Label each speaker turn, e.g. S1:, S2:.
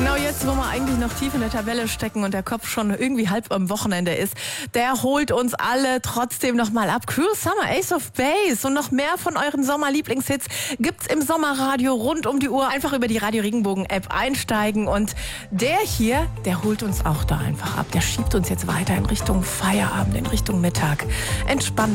S1: Genau jetzt, wo wir eigentlich noch tief in der Tabelle stecken und der Kopf schon irgendwie halb am Wochenende ist, der holt uns alle trotzdem nochmal ab. Cruel Summer, Ace of Base und noch mehr von euren Sommerlieblingshits gibt's im Sommerradio rund um die Uhr. Einfach über die Radio Regenbogen App einsteigen und der hier, der holt uns auch da einfach ab. Der schiebt uns jetzt weiter in Richtung Feierabend, in Richtung Mittag. Entspannt.